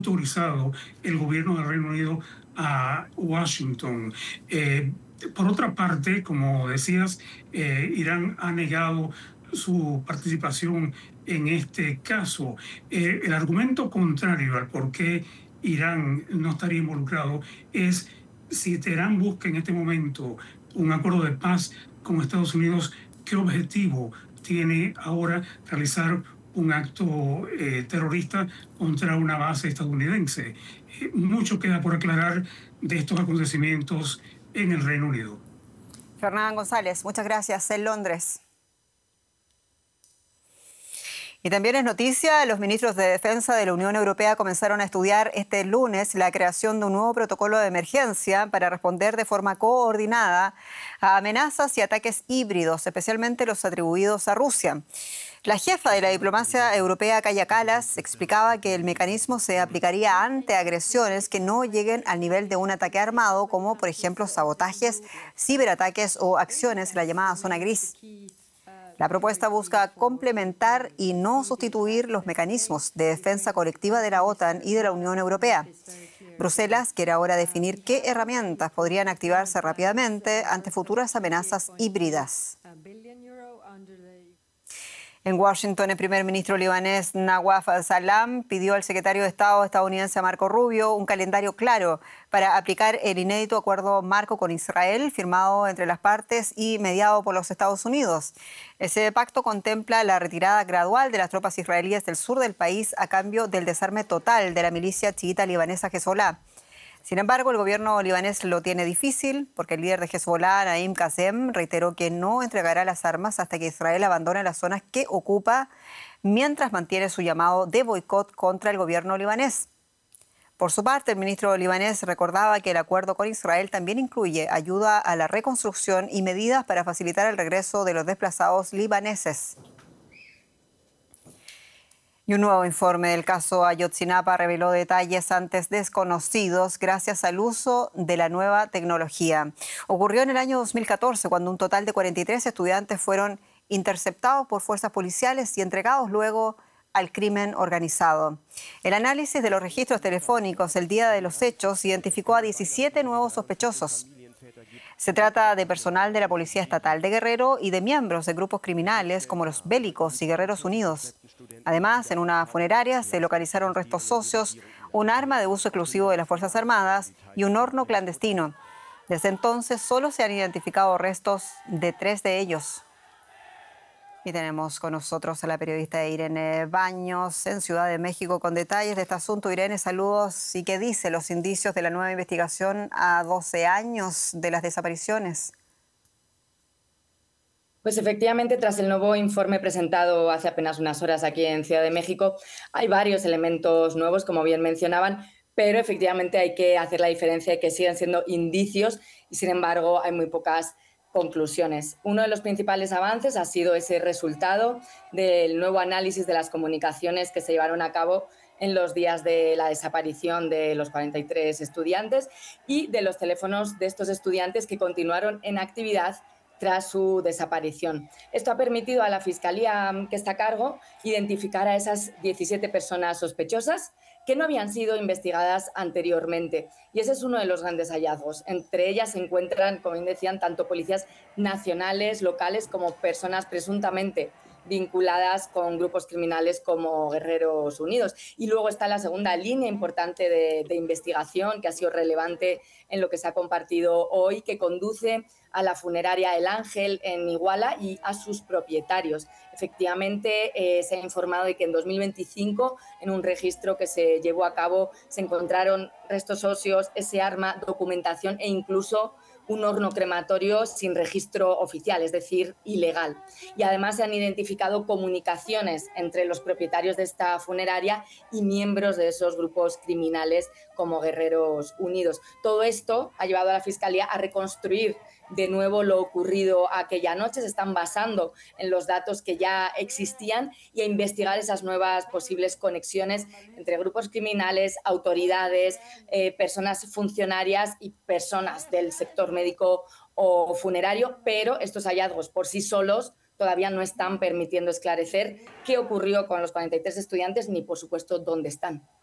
autorizado el gobierno del Reino Unido a Washington. Por otra parte, como decías, Irán ha negado su participación en este caso. El argumento contrario al por qué Irán no estaría involucrado es si Teherán busca en este momento un acuerdo de paz con Estados Unidos, ¿qué objetivo tiene ahora realizar un acto terrorista contra una base estadounidense? Mucho queda por aclarar de estos acontecimientos en el Reino Unido. Fernán González, muchas gracias en Londres. Y también es noticia, los ministros de Defensa de la Unión Europea comenzaron a estudiar este lunes la creación de un nuevo protocolo de emergencia para responder de forma coordinada a amenazas y ataques híbridos, especialmente los atribuidos a Rusia. La jefa de la diplomacia europea, Kaja Kallas, explicaba que el mecanismo se aplicaría ante agresiones que no lleguen al nivel de un ataque armado, como por ejemplo sabotajes, ciberataques o acciones en la llamada zona gris. La propuesta busca complementar y no sustituir los mecanismos de defensa colectiva de la OTAN y de la Unión Europea. Bruselas quiere ahora definir qué herramientas podrían activarse rápidamente ante futuras amenazas híbridas. En Washington, el primer ministro libanés Nawaf al-Salam pidió al secretario de Estado estadounidense Marco Rubio un calendario claro para aplicar el inédito acuerdo marco con Israel, firmado entre las partes y mediado por los Estados Unidos. Ese pacto contempla la retirada gradual de las tropas israelíes del sur del país a cambio del desarme total de la milicia chiita libanesa Hezbollah. Sin embargo, el gobierno libanés lo tiene difícil porque el líder de Hezbollah, Naim Qassem, reiteró que no entregará las armas hasta que Israel abandone las zonas que ocupa, mientras mantiene su llamado de boicot contra el gobierno libanés. Por su parte, el ministro libanés recordaba que el acuerdo con Israel también incluye ayuda a la reconstrucción y medidas para facilitar el regreso de los desplazados libaneses. Y un nuevo informe del caso Ayotzinapa reveló detalles antes desconocidos gracias al uso de la nueva tecnología. Ocurrió en el año 2014, cuando un total de 43 estudiantes fueron interceptados por fuerzas policiales y entregados luego al crimen organizado. El análisis de los registros telefónicos el día de los hechos identificó a 17 nuevos sospechosos. Se trata de personal de la Policía Estatal de Guerrero y de miembros de grupos criminales como los Bélicos y Guerreros Unidos. Además, en una funeraria se localizaron restos óseos, un arma de uso exclusivo de las Fuerzas Armadas y un horno clandestino. Desde entonces solo se han identificado restos de 3 de ellos. Y tenemos con nosotros a la periodista Irene Baños en Ciudad de México con detalles de este asunto. Irene, saludos. ¿Y qué dice los indicios de la nueva investigación a 12 años de las desapariciones? Pues efectivamente, tras el nuevo informe presentado hace apenas unas horas aquí en Ciudad de México, hay varios elementos nuevos, como bien mencionaban, pero efectivamente hay que hacer la diferencia de que siguen siendo indicios y, sin embargo, hay muy pocas conclusiones. Uno de los principales avances ha sido ese resultado del nuevo análisis de las comunicaciones que se llevaron a cabo en los días de la desaparición de los 43 estudiantes y de los teléfonos de estos estudiantes que continuaron en actividad tras su desaparición. Esto ha permitido a la Fiscalía que está a cargo identificar a esas 17 personas sospechosas que no habían sido investigadas anteriormente. Y ese es uno de los grandes hallazgos. Entre ellas se encuentran, como bien decían, tanto policías nacionales, locales, como personas presuntamente vinculadas con grupos criminales como Guerreros Unidos. Y luego está la segunda línea importante de investigación que ha sido relevante en lo que se ha compartido hoy, que conduce a la funeraria El Ángel en Iguala y a sus propietarios. Efectivamente, se ha informado de que en 2025, en un registro que se llevó a cabo, se encontraron restos óseos, ese arma, documentación e incluso un horno crematorio sin registro oficial, es decir, ilegal. Y además se han identificado comunicaciones entre los propietarios de esta funeraria y miembros de esos grupos criminales como Guerreros Unidos. Todo esto ha llevado a la Fiscalía a reconstruir de nuevo lo ocurrido aquella noche. Se están basando en los datos que ya existían y a investigar esas nuevas posibles conexiones entre grupos criminales, autoridades, personas funcionarias y personas del sector médico o funerario, pero estos hallazgos por sí solos todavía no están permitiendo esclarecer qué ocurrió con los 43 estudiantes ni, por supuesto, dónde están.